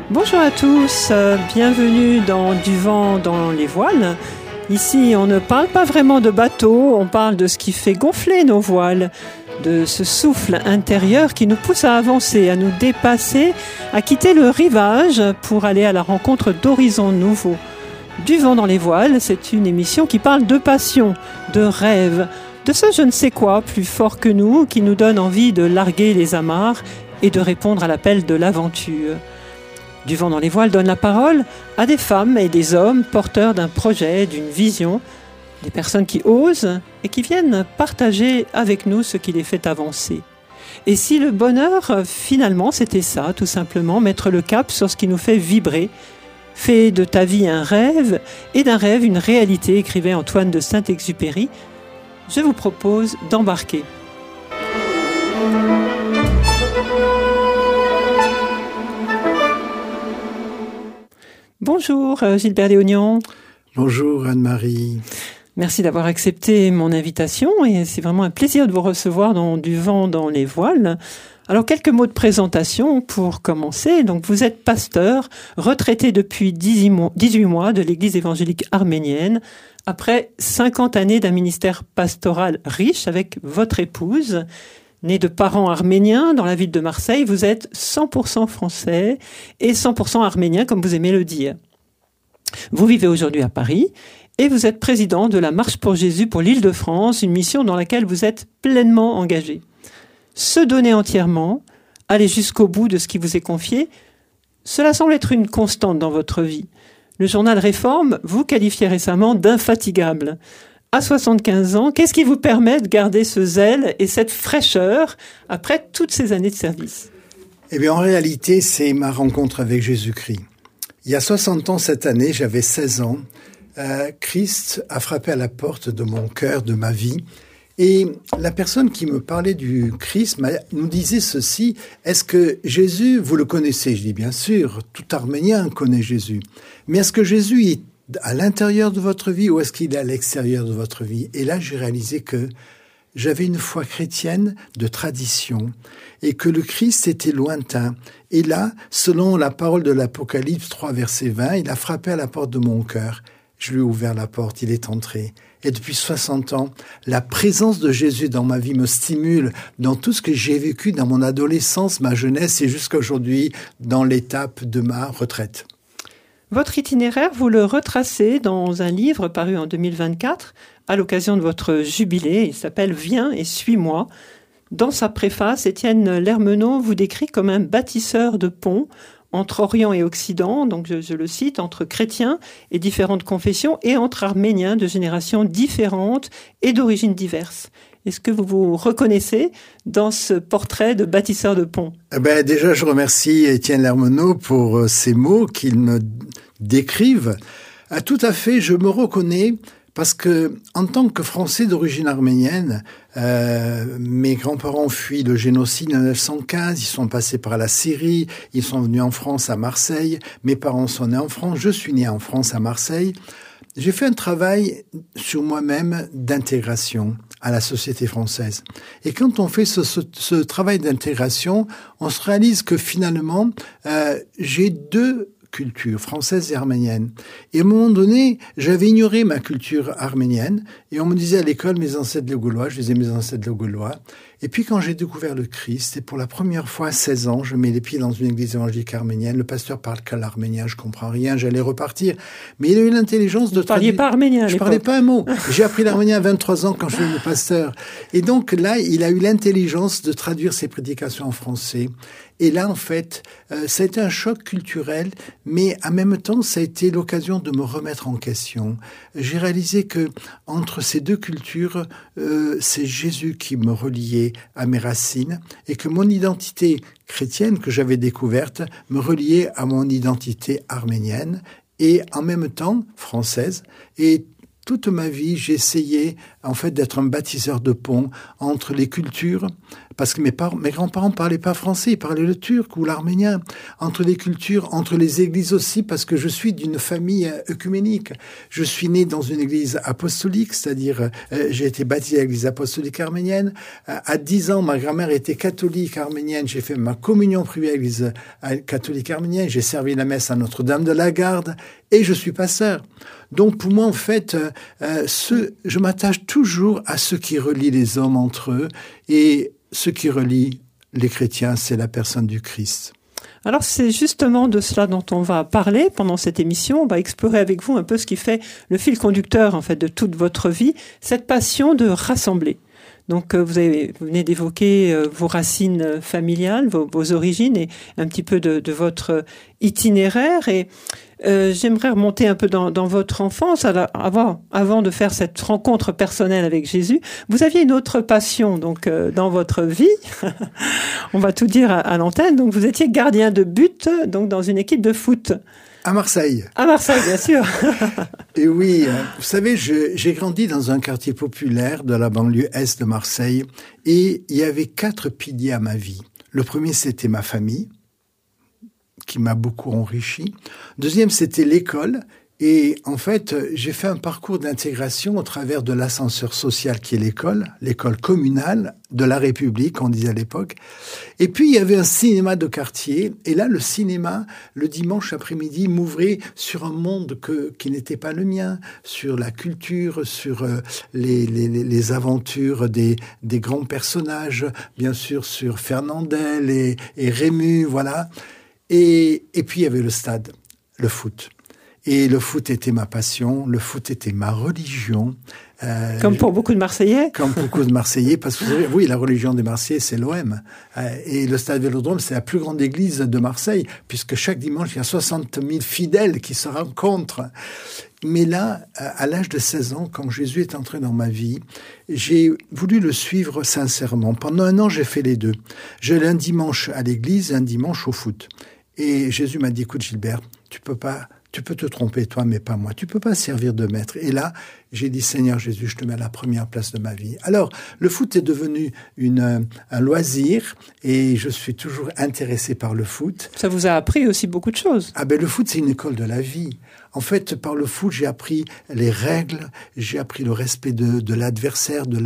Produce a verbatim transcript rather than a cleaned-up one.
Bonjour à tous, euh, bienvenue dans Du vent dans les voiles. Ici, on ne parle pas vraiment de bateau, on parle de ce qui fait gonfler nos voiles, de ce souffle intérieur qui nous pousse à avancer, à nous dépasser, à quitter le rivage pour aller à la rencontre d'horizons nouveaux. Du vent dans les voiles, c'est une émission qui parle de passion, de rêve, de ce je ne sais quoi plus fort que nous, qui nous donne envie de larguer les amarres et de répondre à l'appel de l'aventure. Du vent dans les voiles donne la parole à des femmes et des hommes porteurs d'un projet, d'une vision, des personnes qui osent et qui viennent partager avec nous ce qui les fait avancer. Et si le bonheur, finalement, c'était ça, tout simplement, mettre le cap sur ce qui nous fait vibrer, fais de ta vie un rêve et d'un rêve une réalité, écrivait Antoine de Saint-Exupéry, je vous propose d'embarquer. Bonjour Gilbert Léognan. Bonjour Anne-Marie. Merci d'avoir accepté mon invitation et c'est vraiment un plaisir de vous recevoir dans Du vent dans les voiles. Alors quelques mots de présentation pour commencer. Donc vous êtes pasteur, retraité depuis dix-huit mois de l'Église évangélique arménienne, après cinquante années d'un ministère pastoral riche avec votre épouse. Né de parents arméniens dans la ville de Marseille, vous êtes cent pour cent français et cent pour cent arménien, comme vous aimez le dire. Vous vivez aujourd'hui à Paris et vous êtes président de la Marche pour Jésus pour l'Île-de-France, une mission dans laquelle vous êtes pleinement engagé. Se donner entièrement, aller jusqu'au bout de ce qui vous est confié, cela semble être une constante dans votre vie. Le journal Réforme vous qualifiait récemment d'infatigable. À soixante-quinze ans, qu'est-ce qui vous permet de garder ce zèle et cette fraîcheur après toutes ces années de service ? Eh bien, en réalité, c'est ma rencontre avec Jésus-Christ. Il y a soixante ans cette année, j'avais seize ans. Euh, Christ a frappé à la porte de mon cœur, de ma vie. Et la personne qui me parlait du Christ nous disait ceci, est-ce que Jésus, vous le connaissez ? Je dis bien sûr, tout Arménien connaît Jésus. Mais est-ce que Jésus est à l'intérieur de votre vie ou est-ce qu'il est à l'extérieur de votre vie ? Et là, j'ai réalisé que j'avais une foi chrétienne de tradition et que le Christ était lointain. Et là, selon la parole de l'Apocalypse trois, verset vingt, il a frappé à la porte de mon cœur. Je lui ai ouvert la porte, il est entré. Et depuis soixante ans, la présence de Jésus dans ma vie me stimule dans tout ce que j'ai vécu dans mon adolescence, ma jeunesse et jusqu'à aujourd'hui dans l'étape de ma retraite. Votre itinéraire, vous le retracez dans un livre paru en deux mille vingt-quatre, à l'occasion de votre jubilé. Il s'appelle « Viens et suis-moi ». Dans sa préface, Étienne Lermenot vous décrit comme un bâtisseur de ponts entre Orient et Occident, donc je, je le cite, entre chrétiens et différentes confessions, et entre arméniens de générations différentes et d'origines diverses. Est-ce que vous vous reconnaissez dans ce portrait de bâtisseur de ponts ? Eh ben, déjà, je remercie Étienne Lermenot pour ces mots qu'il me décrivent. Ah, tout à fait, je me reconnais parce que, en tant que Français d'origine arménienne, euh, mes grands-parents ont fui le génocide en mille neuf cent quinze, ils sont passés par la Syrie, ils sont venus en France à Marseille, mes parents sont nés en France, je suis né en France à Marseille. J'ai fait un travail sur moi-même d'intégration à la société française. Et quand on fait ce, ce, ce travail d'intégration, on se réalise que finalement, euh, j'ai deux culture française et arménienne. Et à un moment donné, j'avais ignoré ma culture arménienne et on me disait à l'école mes ancêtres le gaulois, je disais mes ancêtres le gaulois. Et puis quand j'ai découvert le Christ, et pour la première fois à seize ans, je mets les pieds dans une église évangélique arménienne, le pasteur parle qu'à l'arménien, je comprends rien, j'allais repartir. Mais il a eu l'intelligence de... Vous ne parliez pas arménien à Je l'époque. parlais pas un mot. J'ai appris l'arménien à vingt-trois ans quand je suis devenu pasteur. Et donc là, il a eu l'intelligence de traduire ses prédications en français. Et là, en fait, euh, ça a été un choc culturel, mais en même temps, ça a été l'occasion de me remettre en question. J'ai réalisé que entre ces deux cultures, euh, c'est Jésus qui me reliait à mes racines et que mon identité chrétienne que j'avais découverte me reliait à mon identité arménienne et en même temps française. Et toute ma vie, j'ai essayé en fait d'être un bâtisseur de ponts entre les cultures parce que mes, par- mes grands-parents parlaient pas français, ils parlaient le turc ou l'arménien. Entre les cultures, entre les églises aussi, parce que je suis d'une famille œcuménique. Je suis né dans une église apostolique, c'est-à-dire euh, j'ai été baptisé à l'église apostolique arménienne. Euh, à dix ans, ma grand-mère était catholique arménienne. J'ai fait ma communion privée à l'église catholique arménienne. J'ai servi la messe à Notre-Dame de la Garde et je suis pasteur. Donc pour moi, en fait, euh, ce, je m'attache toujours à ce qui relie les hommes entre eux, et ce qui relie les chrétiens, c'est la personne du Christ. Alors c'est justement de cela dont on va parler pendant cette émission. On va explorer avec vous un peu ce qui fait le fil conducteur en fait de toute votre vie, cette passion de rassembler. Donc vous, avez, vous venez d'évoquer euh, vos racines familiales, vos, vos origines et un petit peu de, de votre itinéraire. Et euh, j'aimerais remonter un peu dans, dans votre enfance. Alors, avant, avant de faire cette rencontre personnelle avec Jésus, vous aviez une autre passion donc euh, dans votre vie. On va tout dire à, à l'antenne. Donc vous étiez gardien de but donc dans une équipe de foot. À Marseille. À Marseille, bien sûr. Et oui, vous savez, je, j'ai grandi dans un quartier populaire de la banlieue est de Marseille, et il y avait quatre piliers à ma vie. Le premier, c'était ma famille, qui m'a beaucoup enrichi. Deuxième, c'était l'école. Et en fait, j'ai fait un parcours d'intégration au travers de l'ascenseur social qui est l'école, l'école communale de la République, on disait à l'époque. Et puis, il y avait un cinéma de quartier. Et là, le cinéma, le dimanche après-midi, m'ouvrait sur un monde que, qui n'était pas le mien, sur la culture, sur euh, les, les, les aventures des, des grands personnages, bien sûr sur Fernandel et, et Rému, voilà. Et, et puis, il y avait le stade, le foot. Et le foot était ma passion, le foot était ma religion. Euh, comme pour beaucoup de Marseillais. Comme pour beaucoup de Marseillais, parce que vous savez, oui, la religion des Marseillais, c'est l'O M. Euh, et le Stade Vélodrome, c'est la plus grande église de Marseille, puisque chaque dimanche, il y a soixante mille fidèles qui se rencontrent. Mais là, à l'âge de seize ans, quand Jésus est entré dans ma vie, j'ai voulu le suivre sincèrement. Pendant un an, j'ai fait les deux. J'allais un dimanche à l'église et un dimanche au foot. Et Jésus m'a dit, écoute Gilbert, tu peux pas... Tu peux te tromper, toi, mais pas moi. Tu peux pas servir de maître. Et là, j'ai dit, Seigneur Jésus, je te mets à la première place de ma vie. Alors, le foot est devenu une, un loisir et je suis toujours intéressé par le foot. Ça vous a appris aussi beaucoup de choses. Ah ben, le foot, c'est une école de la vie. En fait, par le foot, j'ai appris les règles, j'ai appris le respect de, de l'adversaire, de